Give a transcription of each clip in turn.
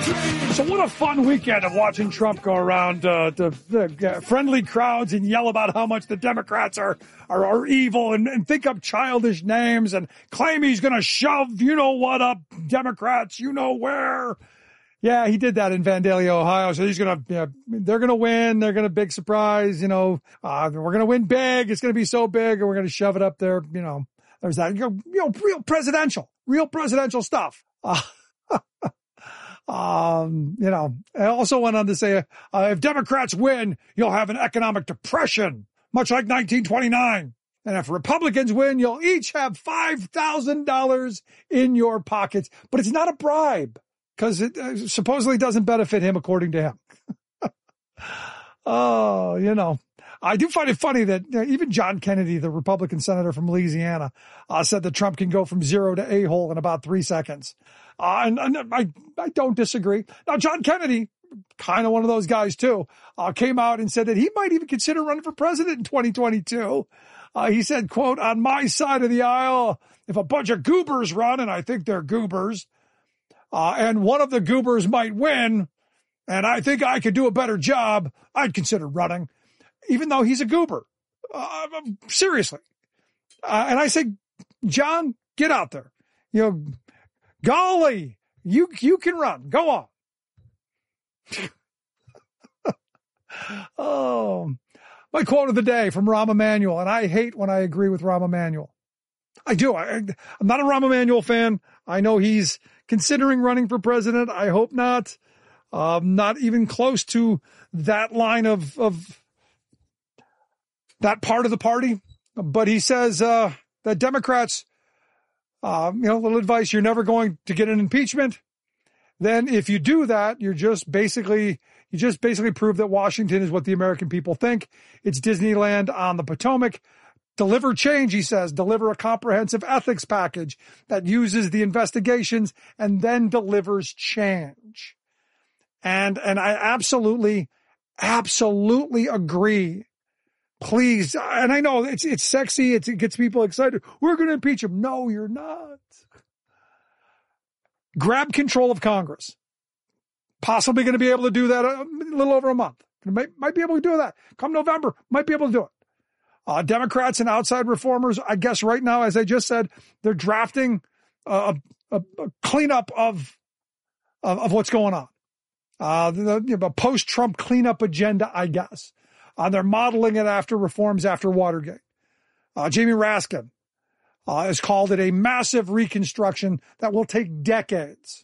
So what a fun weekend of watching Trump go around the friendly crowds and yell about how much the Democrats are evil and think up childish names and claim he's going to shove you-know-what up Democrats, you-know-where. Yeah, he did that in Vandalia, Ohio. So they're going to win. They're going to big surprise, we're going to win big. It's going to be so big and we're going to shove it up there. There's that, real presidential stuff. I also went on to say, if Democrats win, you'll have an economic depression, much like 1929. And if Republicans win, you'll each have $5,000 in your pockets. But it's not a bribe because it supposedly doesn't benefit him, according to him. I do find it funny that even John Kennedy, the Republican senator from Louisiana, said that Trump can go from zero to a-hole in about 3 seconds. And I don't disagree. Now, John Kennedy, kind of one of those guys too, came out and said that he might even consider running for president in 2022. He said, quote, on my side of the aisle, if a bunch of goobers run, and I think they're goobers, and one of the goobers might win, and I think I could do a better job, I'd consider running. Even though he's a goober. Seriously. And I say, John, get out there. Golly, you can run. Go on. Oh, my quote of the day from Rahm Emanuel. And I hate when I agree with Rahm Emanuel. I do. I'm not a Rahm Emanuel fan. I know he's considering running for president. I hope not. Not even close to that line of that part of the party. But he says that Democrats, little advice, you're never going to get an impeachment. Then if you do that, you just basically prove that Washington is what the American people think. It's Disneyland on the Potomac. Deliver change, he says. Deliver a comprehensive ethics package that uses the investigations and then delivers change. And I absolutely agree. Please. And I know it's sexy. It gets people excited. We're going to impeach him. No, you're not. Grab control of Congress. Possibly going to be able to do that a little over a month. Might be able to do that. Come November, might be able to do it. Democrats and outside reformers, I guess right now, as I just said, they're drafting a cleanup of what's going on. The post-Trump cleanup agenda, I guess. They're modeling it after reforms after Watergate. Jamie Raskin has called it a massive reconstruction that will take decades.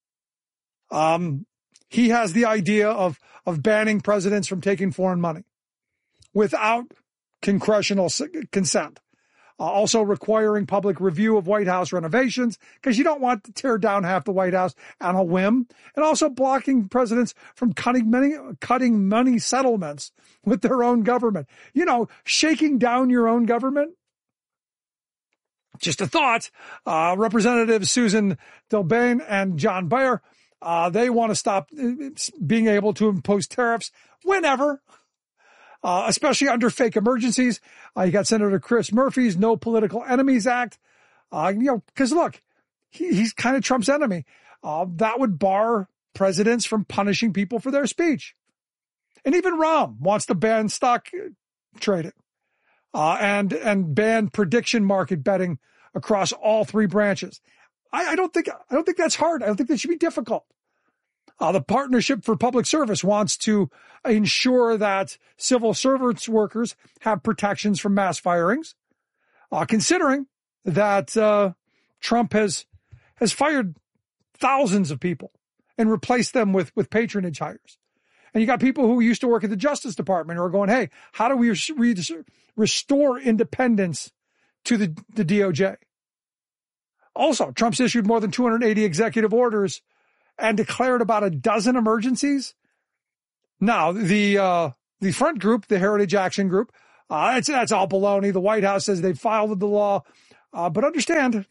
He has the idea of banning presidents from taking foreign money without congressional consent. Also requiring public review of White House renovations because you don't want to tear down half the White House on a whim, and also blocking presidents from cutting money settlements with their own government. Shaking down your own government. Just a thought. Representatives Susan Dilbane and John Bayer, they want to stop being able to impose tariffs whenever. Especially under fake emergencies. You got Senator Chris Murphy's No Political Enemies Act. Cause look, he's kind of Trump's enemy. That would bar presidents from punishing people for their speech. And even Rahm wants to ban stock trading, and ban prediction market betting across all three branches. I don't think that's hard. I don't think that should be difficult. The Partnership for Public Service wants to ensure that civil service workers have protections from mass firings, considering that Trump has fired thousands of people and replaced them with patronage hires. And you got people who used to work at the Justice Department who are going, hey, how do we restore independence to the DOJ? Also, Trump's issued more than 280 executive orders and declared about a dozen emergencies. Now, the front group, the Heritage Action Group, that's all baloney. The White House says they filed the law, but understand,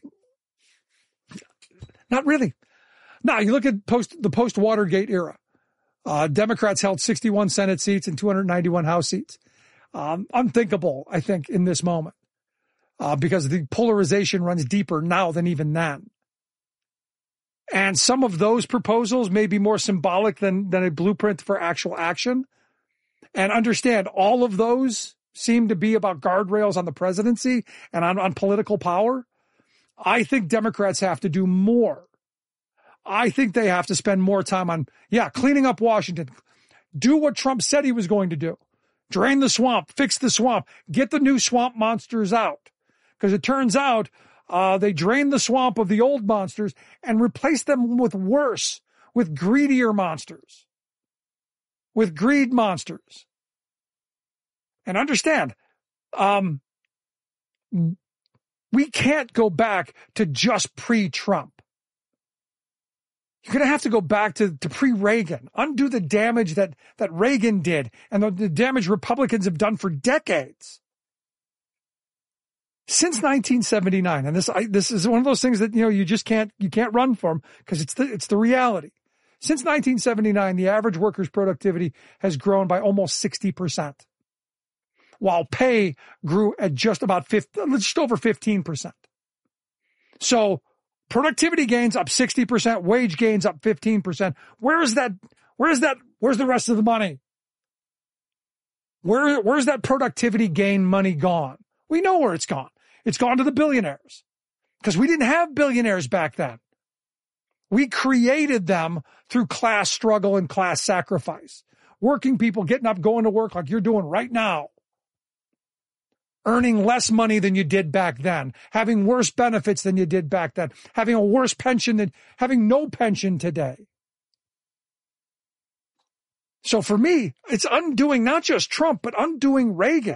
not really. Now, you look at the post-Watergate era. Democrats held 61 Senate seats and 291 House seats. Unthinkable, I think, in this moment, because the polarization runs deeper now than even then. And some of those proposals may be more symbolic than a blueprint for actual action. And understand, all of those seem to be about guardrails on the presidency and on political power. I think Democrats have to do more. I think they have to spend more time on, cleaning up Washington. Do what Trump said he was going to do. Drain the swamp, fix the swamp, get the new swamp monsters out. Because it turns out they drained the swamp of the old monsters and replaced them with worse, with greedier monsters, with greed monsters. And understand, we can't go back to just pre-Trump. You're going to have to go back to pre-Reagan, undo the damage that Reagan did and the damage Republicans have done for decades. Since 1979, and this is one of those things that, you can't run from because it's the reality. Since 1979, the average worker's productivity has grown by almost 60%, while pay grew at just over 15%. So productivity gains up 60%, wage gains up 15%. Where's the rest of the money? Where's that productivity gain money gone? We know where it's gone. It's gone to the billionaires because we didn't have billionaires back then. We created them through class struggle and class sacrifice. Working people getting up, going to work like you're doing right now. Earning less money than you did back then. Having worse benefits than you did back then. Having a worse pension than having no pension today. So for me, it's undoing not just Trump, but undoing Reagan.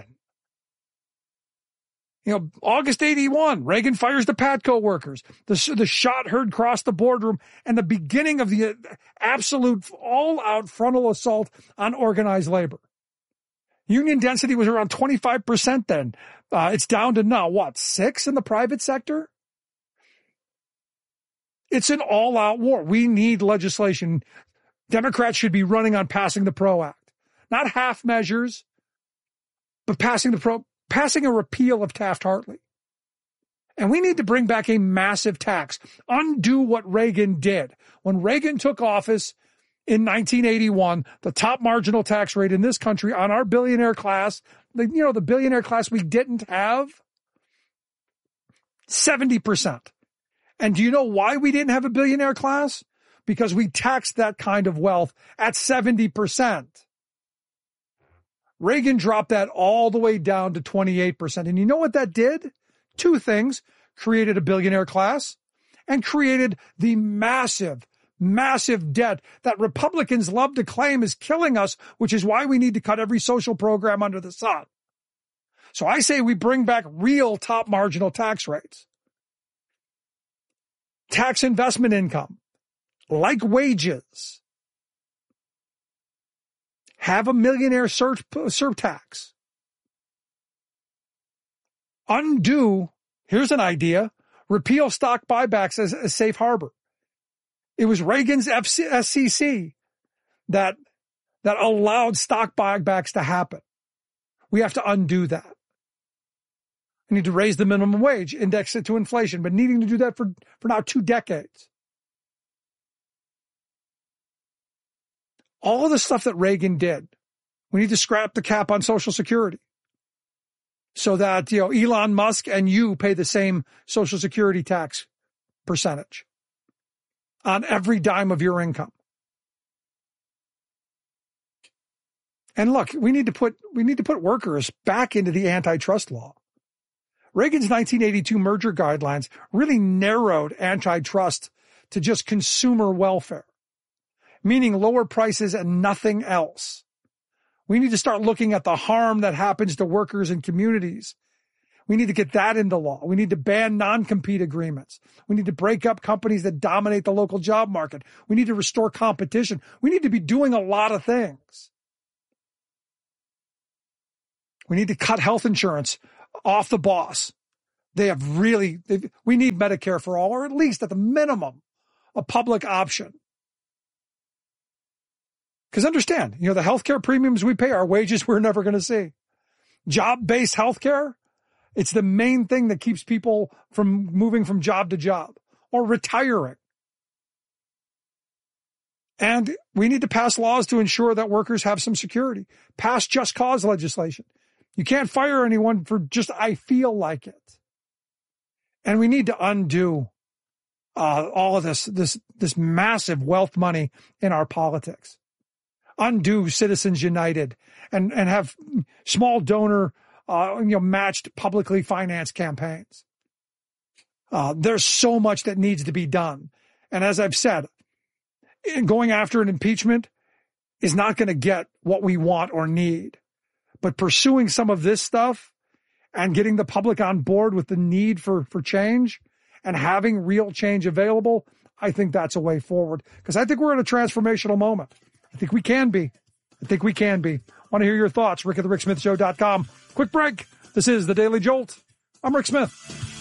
August 81, Reagan fires the Patco workers. The shot heard cross the boardroom and the beginning of the absolute all-out frontal assault on organized labor. Union density was around 25% then. It's down to now, 6 in the private sector? It's an all-out war. We need legislation. Democrats should be running on passing the PRO Act. Not half measures, but passing a repeal of Taft-Hartley. And we need to bring back a massive tax. Undo what Reagan did. When Reagan took office in 1981, the top marginal tax rate in this country on our billionaire class, the billionaire class we didn't have, 70%. And do you know why we didn't have a billionaire class? Because we taxed that kind of wealth at 70%. Reagan dropped that all the way down to 28%. And you know what that did? 2 things. Created a billionaire class and created the massive debt that Republicans love to claim is killing us, which is why we need to cut every social program under the sun. So I say we bring back real top marginal tax rates. Tax investment income, like wages. Have a millionaire surtax. Undo, here's an idea, repeal stock buybacks as a safe harbor. It was Reagan's SEC that allowed stock buybacks to happen. We have to undo that. We need to raise the minimum wage, index it to inflation, but needing to do that for now 2 decades. All of the stuff that Reagan did, we need to scrap the cap on Social Security so that, Elon Musk and you pay the same Social Security tax percentage on every dime of your income. And look, we need to put workers back into the antitrust law. Reagan's 1982 merger guidelines really narrowed antitrust to just consumer welfare, meaning lower prices and nothing else. We need to start looking at the harm that happens to workers and communities. We need to get that into law. We need to ban non-compete agreements. We need to break up companies that dominate the local job market. We need to restore competition. We need to be doing a lot of things. We need to cut health insurance off the boss. We need Medicare for all, or at least at the minimum, a public option. Because understand, the healthcare premiums we pay are wages we're never going to see. Job-based healthcare, it's the main thing that keeps people from moving from job to job or retiring. And we need to pass laws to ensure that workers have some security. Pass just cause legislation. You can't fire anyone for just, I feel like it. And we need to undo all of this massive wealth money in our politics. Undo Citizens United and have small donor, matched publicly financed campaigns. There's so much that needs to be done. And as I've said, going after an impeachment is not going to get what we want or need. But pursuing some of this stuff and getting the public on board with the need for change and having real change available, I think that's a way forward. Because I think we're in a transformational moment. I think we can be. Want to hear your thoughts? Rick at the RickSmithShow.com. Quick break. This is The Daily Jolt. I'm Rick Smith.